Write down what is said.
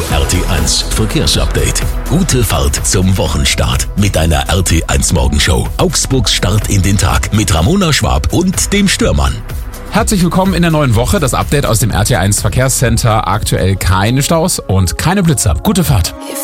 RT1 Verkehrsupdate. Gute Fahrt zum Wochenstart mit einer RT1 Morgenshow. Augsburgs Start in den Tag mit Ramona Schwab und dem Stürmann. Herzlich willkommen in der neuen Woche. Das Update aus dem RT1 Verkehrscenter. Aktuell keine Staus und keine Blitzer. Gute Fahrt.